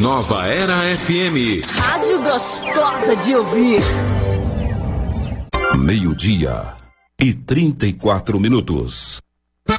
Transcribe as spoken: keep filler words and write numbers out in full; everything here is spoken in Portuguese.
Nova Era F M. Rádio gostosa de ouvir. Meio-dia e trinta e quatro minutos.